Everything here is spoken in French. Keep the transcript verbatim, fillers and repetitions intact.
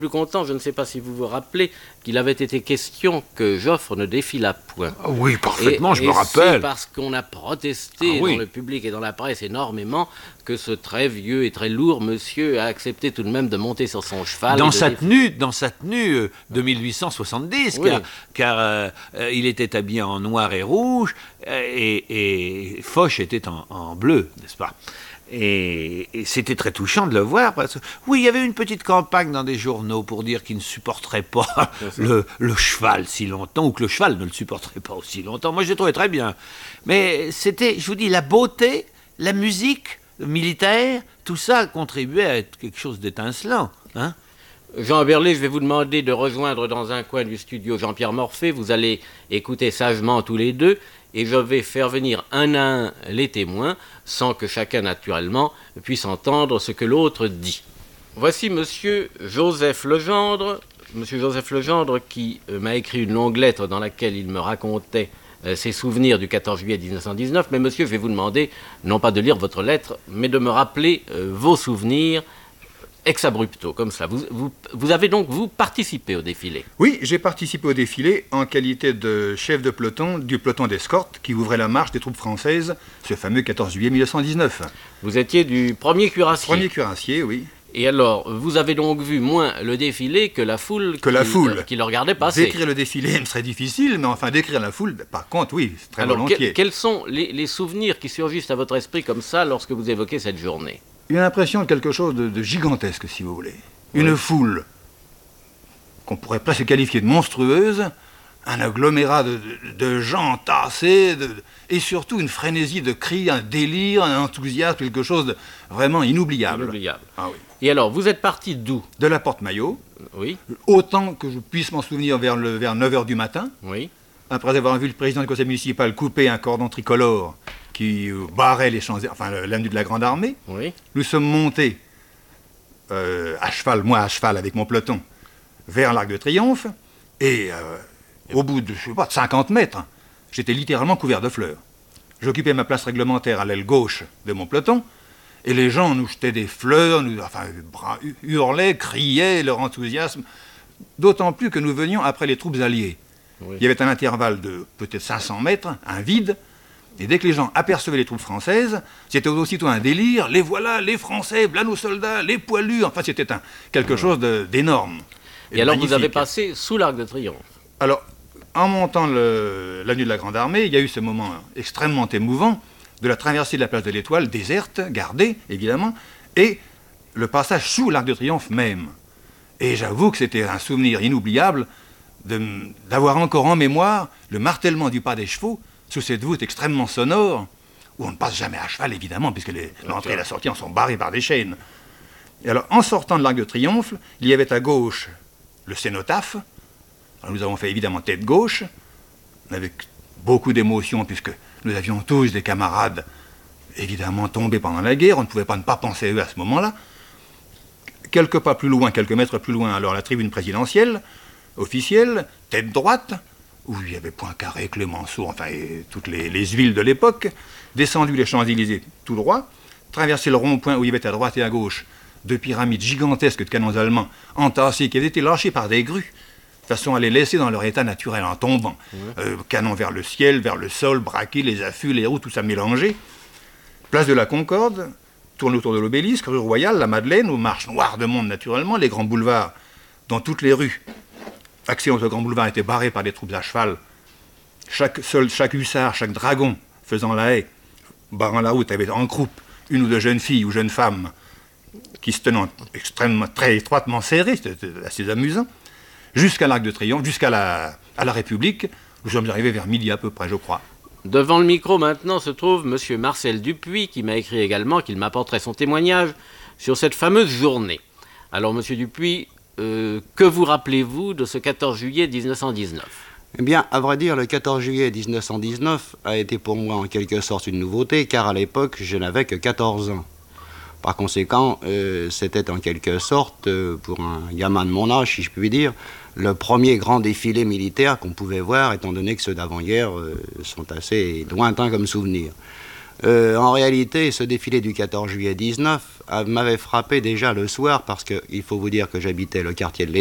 Plus content, je ne sais pas si vous vous rappelez, qu'il avait été question que Joffre ne défila point. Ah oui, parfaitement, et, je et me rappelle. C'est parce qu'on a protesté ah, oui. dans le public et dans la presse énormément que ce très vieux et très lourd monsieur a accepté tout de même de monter sur son cheval. Dans, et sa, de... tenue, dans sa tenue euh, de mille huit cent soixante-dix, oui. car, car euh, euh, il était habillé en noir et rouge, euh, et, et Foch était en, en bleu, n'est-ce pas? Et, et c'était très touchant de le voir. Parce que, oui, il y avait une petite campagne dans des journaux pour dire qu'il ne supporterait pas le, le cheval si longtemps, ou que le cheval ne le supporterait pas aussi longtemps. Moi, je l'ai trouvé très bien. Mais c'était, je vous dis, la beauté, la musique militaire, tout ça contribuait à être quelque chose d'étincelant. Hein? Jean Berlet, je vais vous demander de rejoindre dans un coin du studio Jean-Pierre Morphée. Vous allez écouter sagement tous les deux. Et je vais faire venir un à un les témoins, sans que chacun, naturellement, puisse entendre ce que l'autre dit. Voici monsieur Joseph Legendre, monsieur Joseph Legendre qui euh, m'a écrit une longue lettre dans laquelle il me racontait euh, ses souvenirs du quatorze juillet mille neuf cent dix-neuf. Mais monsieur, je vais vous demander, non pas de lire votre lettre, mais de me rappeler euh, vos souvenirs ex abrupto, comme ça. Vous, vous, vous avez donc, vous, participé au défilé? Oui, j'ai participé au défilé en qualité de chef de peloton du peloton d'escorte qui ouvrait la marche des troupes françaises ce fameux quatorze juillet mille neuf cent dix-neuf. Vous étiez du premier cuirassier? Premier cuirassier, oui. Et alors, vous avez donc vu moins le défilé que la foule que qui, la foule. qui le regardait passer. Décrire le défilé me serait difficile, mais enfin décrire la foule, par contre, oui, c'est très alors, volontiers. Que, quels sont les, les souvenirs qui surgissent à votre esprit comme ça lorsque vous évoquez cette journée? Une impression de quelque chose de, de gigantesque, si vous voulez. Une oui. foule qu'on pourrait presque qualifier de monstrueuse, un agglomérat de, de, de gens entassés, de, et surtout une frénésie de cris, un délire, un enthousiasme, quelque chose de vraiment inoubliable. Inoubliable. Ah oui. Et alors, vous êtes parti d'où? De la Porte-Maillot. Oui. Autant que je puisse m'en souvenir vers, le, vers neuf heures du matin. Oui. Après avoir vu le président du conseil municipal couper un cordon tricolore qui barrait les champs, enfin l'avenue de la Grande Armée. Oui. Nous sommes montés euh, à cheval, moi à cheval avec mon peloton, vers l'Arc de Triomphe, et euh, au bout de, je sais pas, de cinquante mètres, j'étais littéralement couvert de fleurs. J'occupais ma place réglementaire à l'aile gauche de mon peloton, et les gens nous jetaient des fleurs, nous, enfin, hurlaient, criaient, leur enthousiasme, d'autant plus que nous venions après les troupes alliées. Oui. Il y avait un intervalle de peut-être cinq cents mètres, un vide, et dès que les gens apercevaient les troupes françaises, c'était aussitôt un délire, les voilà, les Français, là nos soldats, les poilus, enfin c'était un, quelque chose de, d'énorme. Et, et alors magnifique. Vous avez passé sous l'Arc de Triomphe? Alors, en montant le, l'avenue de la Grande Armée, il y a eu ce moment extrêmement émouvant de la traversée de la place de l'Étoile, déserte, gardée, évidemment, et le passage sous l'Arc de Triomphe même. Et j'avoue que c'était un souvenir inoubliable de, d'avoir encore en mémoire le martèlement du pas des chevaux sous cette voûte extrêmement sonore, où on ne passe jamais à cheval, évidemment, puisque les, l'entrée et la sortie en sont barrées par des chaînes. Et alors, en sortant de l'Arc de Triomphe, il y avait à gauche le cénotaphe. Alors, nous avons fait évidemment tête gauche, avec beaucoup d'émotion, puisque nous avions tous des camarades, évidemment, tombés pendant la guerre. On ne pouvait pas ne pas penser à eux à ce moment-là. Quelques pas plus loin, quelques mètres plus loin, alors la tribune présidentielle, officielle, tête droite, où il y avait Poincaré, Clémenceau, enfin et toutes les, les huiles de l'époque, descendu les Champs-Élysées tout droit, traversé le rond-point où il y avait à droite et à gauche deux pyramides gigantesques de canons allemands entassés qui avaient été lâchés par des grues, de façon à les laisser dans leur état naturel en tombant. Mmh. Euh, canons vers le ciel, vers le sol, braqués, les affûts, les roues, tout ça mélangé. Place de la Concorde, tourne autour de l'Obélisque, rue Royale, la Madeleine, aux marches noires de monde naturellement, les grands boulevards, dans toutes les rues. Accès entre grands boulevards était barré par des troupes à cheval. Chaque, seul, chaque hussard, chaque dragon faisant la haie, barrant la route, avait en croupe une ou deux jeunes filles ou jeunes femmes qui se tenaient extrêmement, très étroitement serrées, c'était assez amusant, jusqu'à l'Arc de Triomphe, jusqu'à la, à la République. Nous sommes arrivés vers midi à peu près, je crois. Devant le micro maintenant se trouve M. Marcel Dupuis, qui m'a écrit également qu'il m'apporterait son témoignage sur cette fameuse journée. Alors, M. Dupuis, Euh, que vous rappelez-vous de ce quatorze juillet mille neuf cent dix-neuf? Eh bien, à vrai dire, le quatorze juillet mille neuf cent dix-neuf a été pour moi en quelque sorte une nouveauté, car à l'époque, je n'avais que quatorze ans. Par conséquent, euh, c'était en quelque sorte, euh, pour un gamin de mon âge, si je puis dire, le premier grand défilé militaire qu'on pouvait voir, étant donné que ceux d'avant-hier euh, sont assez lointains comme souvenirs. Euh, en réalité, ce défilé du quatorze juillet dix-neuf m'avait frappé déjà le soir parce qu'il faut vous dire que j'habitais le quartier de